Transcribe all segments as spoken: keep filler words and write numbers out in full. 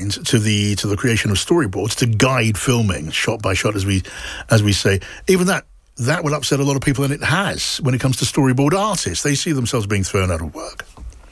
mind to the to the creation of storyboards to guide filming, shot by shot, as we as we say. Even that that will upset a lot of people, and it has when it comes to storyboard artists. They see themselves being thrown out of work.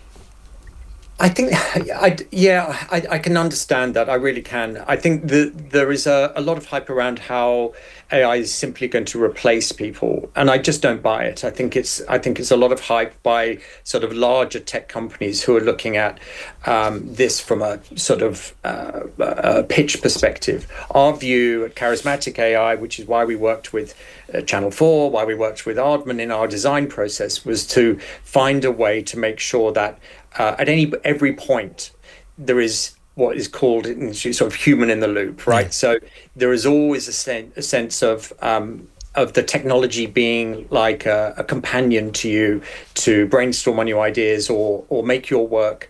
I think, I, yeah, I, I can understand that. I really can. I think that there is a, a lot of hype around how A I is simply going to replace people, and I just don't buy it. I think it's I think it's a lot of hype by sort of larger tech companies who are looking at um, this from a sort of uh, a pitch perspective. Our view at Charismatic A I, which is why we worked with uh, Channel four, why we worked with Aardman in our design process, was to find a way to make sure that Uh, at any every point, there is what is called sort of human in the loop, right? Yeah. So there is always a, sen- a sense of um, of the technology being like a, a companion to you to brainstorm on new ideas or or make your work,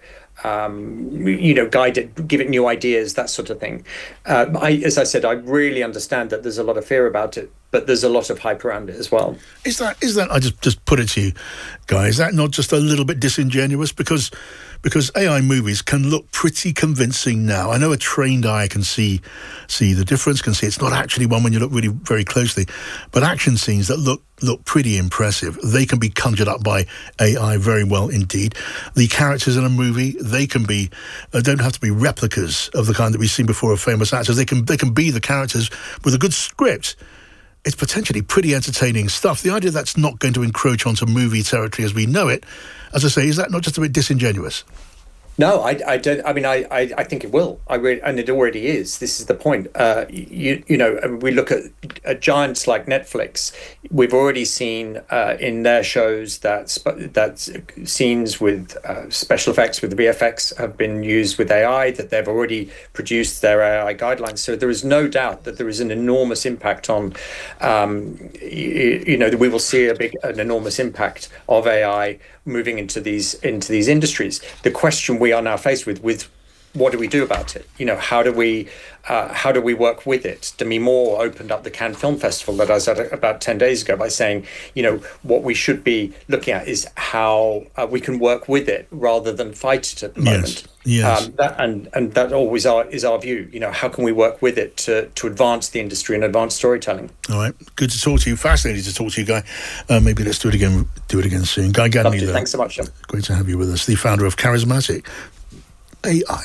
um, you know, guide it, give it new ideas, that sort of thing. Uh, I, as I said, I really understand that there's a lot of fear about it, but there's a lot of hype around it as well. Is that, is that, I just, just put it to you, guys, is that not just a little bit disingenuous? Because because A I movies can look pretty convincing now. I know a trained eye can see see the difference, can see it's not actually one when you look really very closely, but action scenes that look look pretty impressive, they can be conjured up by A I very well indeed. The characters in a movie, they can be, uh, don't have to be replicas of the kind that we've seen before of famous actors. They can they can be the characters with a good script. It's potentially pretty entertaining stuff. The idea that's not going to encroach onto movie territory as we know it, as I say, is that not just a bit disingenuous? No, I, I don't. I mean, I, I, I think it will. I really, and it already is. This is the point. Uh, you, you know, we look at, at giants like Netflix. We've already seen uh, in their shows that sp- that scenes with uh, special effects with V F X have been used with A I. That they've already produced their A I guidelines. So there is no doubt that there is an enormous impact on. Um, you, you know, we will see a big, an enormous impact of A I moving into these into these industries. The question we are now faced with with what do we do about it? You know, how do we uh, how do we work with it? Demi Moore opened up the Cannes Film Festival that I was at about ten days ago by saying, you know, what we should be looking at is how uh, we can work with it rather than fight it at the yes. moment. Yes. Um, that, and and that always are, is our view. You know, how can we work with it to to advance the industry and advance storytelling? All right, good to talk to you. Fascinating to talk to you, Guy. Uh, maybe let's do it again. Do it again soon, Guy Gardner. Thanks so much, John. Great to have you with us. The founder of Charismatic A I.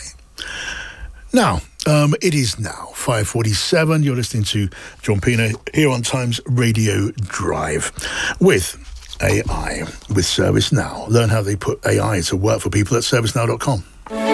Now, um, it is now five forty-seven. You're listening to John Pina here on Times Radio Drive with A I, with ServiceNow. Learn how they put A I to work for people at service now dot com.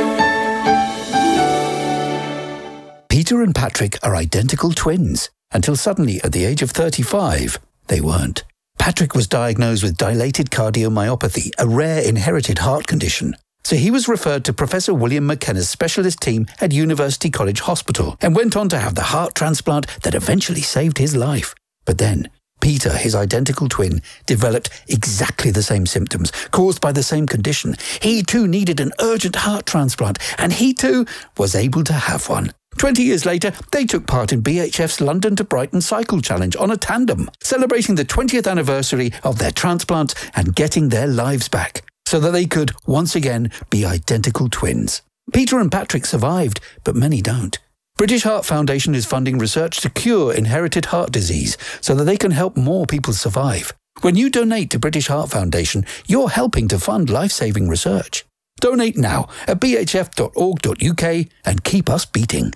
Peter and Patrick are identical twins until suddenly, at the age of thirty-five, they weren't. Patrick was diagnosed with dilated cardiomyopathy, a rare inherited heart condition. So he was referred to Professor William McKenna's specialist team at University College Hospital and went on to have the heart transplant that eventually saved his life. But then, Peter, his identical twin, developed exactly the same symptoms caused by the same condition. He too needed an urgent heart transplant, and he too was able to have one. Twenty years later, they took part in B H F's London to Brighton Cycle Challenge on a tandem, celebrating the twentieth anniversary of their transplant and getting their lives back, so that they could, once again, be identical twins. Peter and Patrick survived, but many don't. British Heart Foundation is funding research to cure inherited heart disease so that they can help more people survive. When you donate to British Heart Foundation, you're helping to fund life-saving research. Donate now at b h f dot org dot u k and keep us beating.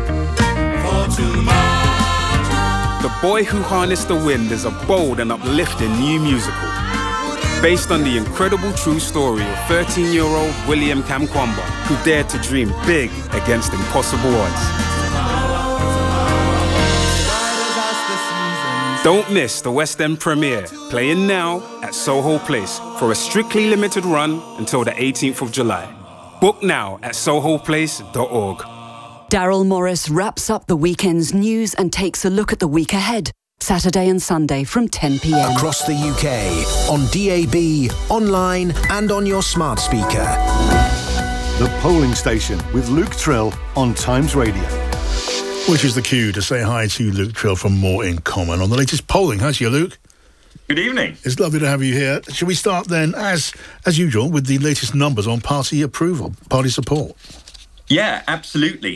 The Boy Who Harnessed the Wind is a bold and uplifting new musical based on the incredible true story of thirteen-year-old William Kamkwamba, who dared to dream big against impossible odds. Don't miss the West End premiere, playing now at Soho Place for a strictly limited run until the eighteenth of July. Book now at soho place dot org. Daryl Morris wraps up the weekend's news and takes a look at the week ahead. Saturday and Sunday from ten p m. Across the U K, on D A B, online and on your smart speaker. The Polling Station with Luke Trill on Times Radio. Which is the cue to say hi to Luke Trill from More in Common on the latest polling. How's you, Luke? Good evening. It's lovely to have you here. Shall we start then, as as usual, with the latest numbers on party approval, party support? Yeah, absolutely.